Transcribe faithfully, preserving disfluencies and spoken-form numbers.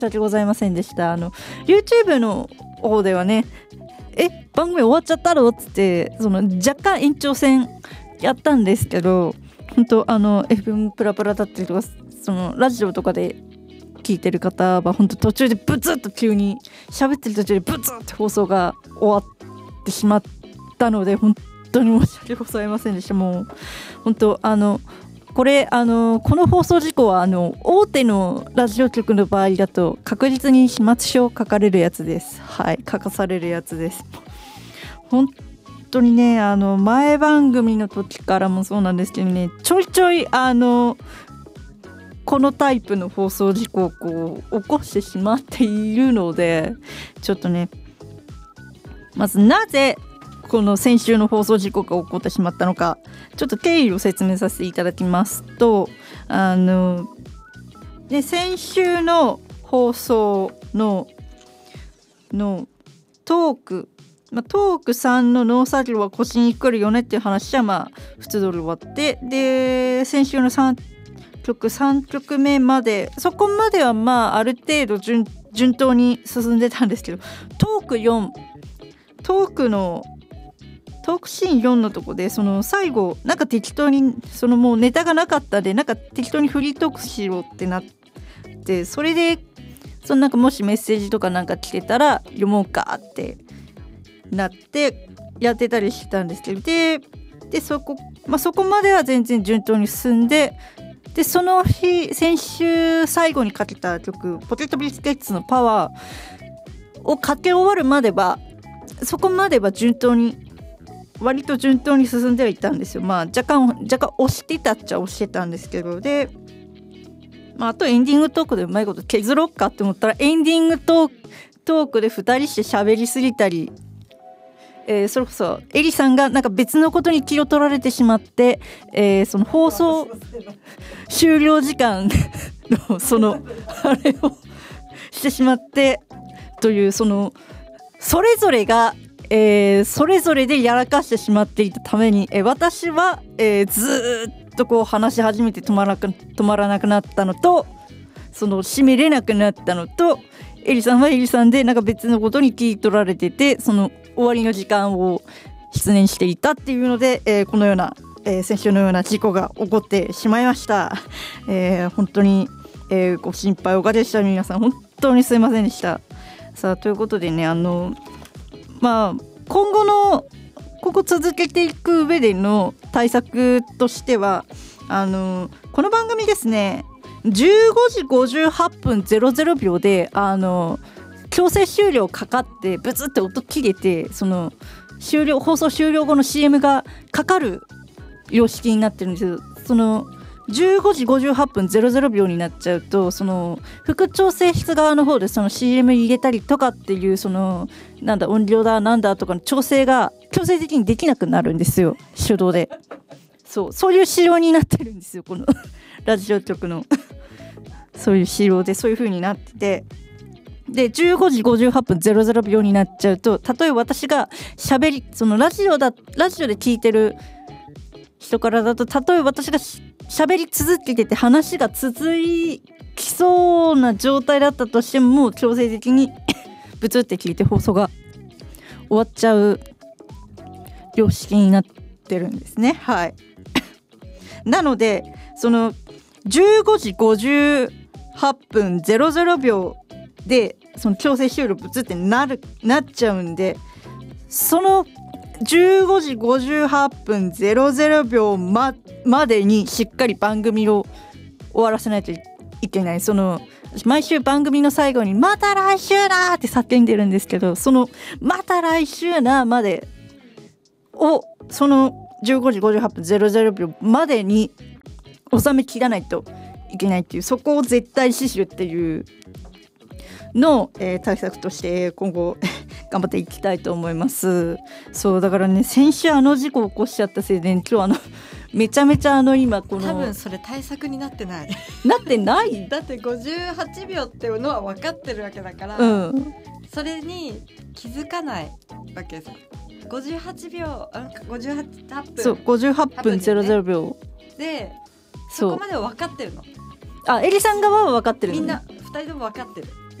申し訳ございませんでした。あの YouTube の方ではね、え番組終わっちゃったろっつってその若干延長戦やったんですけど、本当あの エフエム プラプラだったりとか、そのラジオとかで聞いてる方は本当途中でブツッと急に喋ってる途中でブツッと放送が終わってしまったので、本当に申し訳ございませんでした。もう本当あのこれあのこの放送事故はあの大手のラジオ局の場合だと確実に始末書を書かれるやつです。はい、書かされるやつです。本当にね、あの前番組の時からもそうなんですけどね、ちょいちょいあのこのタイプの放送事故をこう起こしてしまっているので、ちょっとね、まずなぜこの先週の放送事故が起こってしまったのか、ちょっと経緯を説明させていただきますと、あので先週の放送ののトーク、まあ、トークさんの農作業は腰にくるよねっていう話はまあ普通通り終わって、で先週のさんきょくさんきょくめまで、そこまではまあある程度 順, 順当に進んでたんですけど、トークよんトークのトークシーンよんのとこでその最後なんか適当にそのもうネタがなかったでなんか適当にフリートークしろってなって、それでそのなんかもしメッセージとかなんか来てたら読もうかってなってやってたりしてたんですけど、で, で そ, こ、まあ、そこまでは全然順当に進んで、でその日先週最後にかけた曲ポテトビスケッツのパワーをかけ終わるまではそこまでは順当に割と順当に進んではいたんですよ。まあ若干若干押してたっちゃ押してたんですけど、で、まあ、あとエンディングトークでうまいこと削ろっかって思ったらエンディングトーク、トークでふたりして喋りすぎたり、えー、それこそエリさんがなんか別のことに気を取られてしまって、えー、その放送終了時間のそのあれをしてしまってという、そのそれぞれが、えー、それぞれでやらかしてしまっていたために、えー、私は、えー、ずっとこう話し始めて止まらなく、止まらなくなったのと、その締めれなくなったのと、エリさんはエリさんでなんか別のことに気取られてて、その終わりの時間を失念していたっていうので、えー、このような、えー、先週のような事故が起こってしまいました。えー、本当に、えー、ご心配おかけでした。皆さん本当にすいませんでした。さあということでね、あのまあ今後のここ続けていく上での対策としては、あのこの番組ですね、じゅうごじごじゅうはっぷんゼロゼロびょうであの強制終了かかってブツって音切れて、その終了放送終了後の シーエム がかかる様式になってるんですよ。そのじゅうごじごじゅうはっぷんゼロゼロびょうになっちゃうと、その副調整室側の方でその シーエム 入れたりとかっていう、そのなんだ音量だなんだとかの調整が強制的にできなくなるんですよ、手動で。そうそういう仕様になってるんですよ、このラジオ局のそういう仕様でそういう風になってて、でじゅうごじごじゅうはっぷんゼロゼロびょうになっちゃうと、例えば私が喋りそのラジオだラジオで聞いてる人からだと、例えば私が喋り続けてて話が続きそうな状態だったとしても、もう強制的にブツって聞いて放送が終わっちゃう様式になってるんですね。はいなのでそのじゅうごじごじゅうはっぷんゼロゼロびょうでその強制終了ブツってなるなっちゃうんで、そのじゅうごじごじゅうはっぷんゼロゼロびょう ま, までにしっかり番組を終わらせないといけない。その毎週番組の最後にまた来週だって叫んでるんですけど、そのまた来週なまでをそのじゅうごじごじゅうはっぷんゼロゼロびょうまでに収めきらないといけないっていう、そこを絶対死守っていうの、えー、対策として今後頑張っていきたいと思います。そうだからね、先週あの事故を起こしちゃったせいで、ね、今日あのめちゃめちゃあの今この多分それ対策になってないなってないだってごじゅうはちびょうっていうのは分かってるわけだから、 うん、 それに気づかないわけですよ。ごじゅうはちびょうあごじゅうはっぷんそうごじゅうはっぷんゼロゼロびょうでそこまでは分かってるの。 あエリさん側は分かってるの、ね、 みんなふたりとも分かってる。